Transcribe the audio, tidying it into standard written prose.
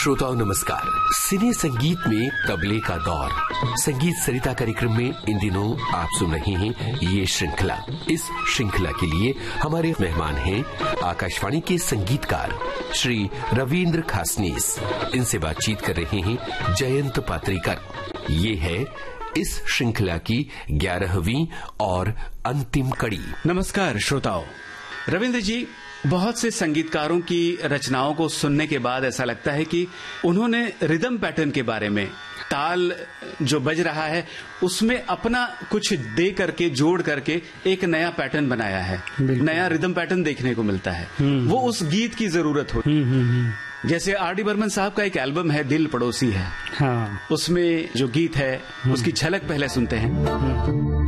श्रोताओं नमस्कार। सिने संगीत में तबले का दौर, संगीत सरिता कार्यक्रम में इन दिनों आप सुन रहे हैं ये श्रृंखला। इस श्रृंखला के लिए हमारे मेहमान हैं आकाशवाणी के संगीतकार श्री रविंद्र खासनीस। इनसे बातचीत कर रहे हैं जयंत पात्रीकर। ये है इस श्रृंखला की 11वीं और अंतिम कड़ी। नमस्कार श्रोताओ। रविंद्र जी, बहुत से संगीतकारों की रचनाओं को सुनने के बाद ऐसा लगता है कि उन्होंने रिदम पैटर्न के बारे में, ताल जो बज रहा है उसमें अपना कुछ दे करके, जोड़ करके एक नया पैटर्न बनाया है, नया रिदम पैटर्न देखने को मिलता है। वो उस गीत की जरूरत होती है। जैसे आर डी बर्मन साहब का एक एल्बम है दिल पड़ोसी है, हाँ। उसमें जो गीत है उसकी झलक पहले सुनते हैं।